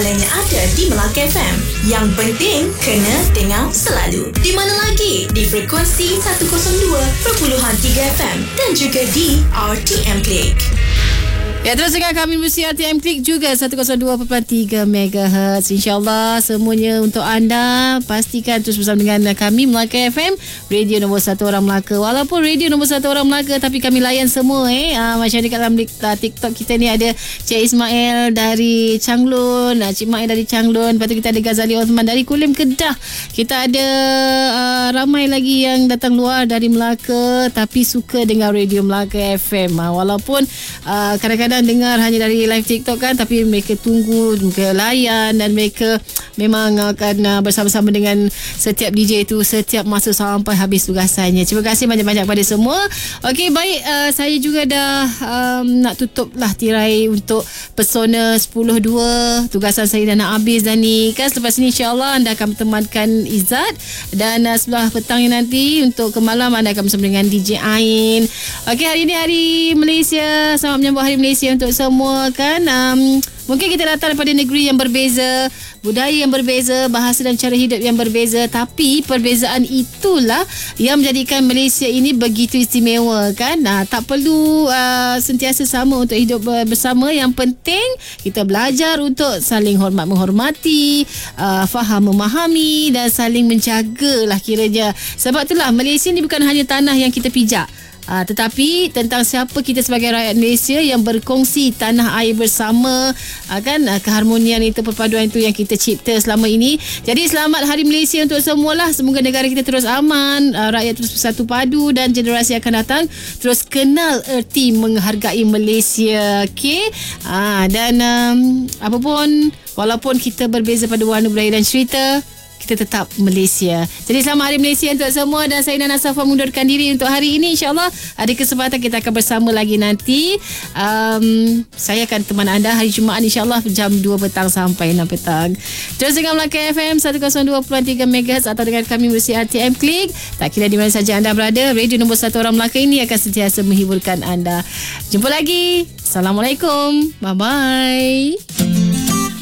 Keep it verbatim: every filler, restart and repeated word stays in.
segalanya ada di Melaka F M. Yang penting, kena dengar selalu. Di mana lagi? Di frekuensi seratus dua perpuluhan tiga F M dan juga di R T M Click. Ya, terus dengan kami bersih R T M Click juga seratus dua perpuluhan tiga megahertz. InsyaAllah semuanya untuk anda. Pastikan terus bersama dengan kami Melaka F M, radio nombor satu orang Melaka. Walaupun radio nombor satu orang Melaka, tapi kami layan semua eh. Ah, macam dekat dalam TikTok kita ni ada Cik Ismail dari Changlun, Cik Mail dari Changlun. Lepas tu kita ada Ghazali Osman dari Kulim Kedah. Kita ada uh, ramai lagi yang datang luar dari Melaka tapi suka dengar radio Melaka F M. Ah, walaupun uh, kadang-kadang dengar hanya dari live TikTok kan, tapi mereka tunggu, mereka layan dan mereka memang akan uh, bersama-sama dengan setiap D J itu setiap masa sampai habis tugasannya. Terima kasih banyak-banyak pada semua. Okey, baik, uh, saya juga dah um, nak tutup lah tirai untuk Pesona sepuluh dua. Tugasan saya dah nak habis dah ni kan. Selepas ni insyaAllah anda akan bertemankan Izzat, dan uh, sebelah petangnya nanti untuk ke malam anda akan bersama dengan D J Ain. Okey, hari ini hari Malaysia. Selamat menyambut Hari Malaysia untuk semua kan. Um, mungkin kita datang daripada negeri yang berbeza, budaya yang berbeza, bahasa dan cara hidup yang berbeza, tapi perbezaan itulah yang menjadikan Malaysia ini begitu istimewa kan. Nah, tak perlu uh, sentiasa sama untuk hidup bersama. Yang penting kita belajar untuk saling hormat menghormati, uh, faham memahami dan saling menjagalah kiranya. Sebab itulah Malaysia ni bukan hanya tanah yang kita pijak, Uh, tetapi tentang siapa kita sebagai rakyat Malaysia yang berkongsi tanah air bersama, uh, kan uh, keharmonian itu, perpaduan itu yang kita cipta selama ini. Jadi selamat Hari Malaysia untuk semualah. Semoga negara kita terus aman, uh, rakyat terus bersatu padu dan generasi akan datang terus kenal erti menghargai Malaysia. Okey, uh, dan um, apapun, walaupun kita berbeza pada warna, budaya dan cerita, kita tetap Malaysia. Jadi selamat Hari Malaysia untuk semua, dan saya Nana Safa mengundurkan diri untuk hari ini. InsyaAllah ada kesempatan kita akan bersama lagi nanti. Um, saya akan teman anda hari Jumaat insyaAllah jam dua petang sampai enam petang. Terus dengan Melaka F M seratus dua perpuluhan tiga megahertz atau dengan kami bersih R T M Click. Tak kira di mana saja anda berada, radio nombor satu orang Melaka ini akan sentiasa menghiburkan anda. Jumpa lagi. Assalamualaikum. Bye-bye.